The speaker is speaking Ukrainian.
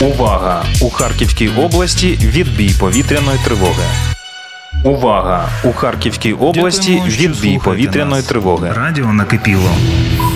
Увага! У Харківській області відбій повітряної тривоги. Увага! У Харківській області відбій повітряної тривоги. Радіо накипіло.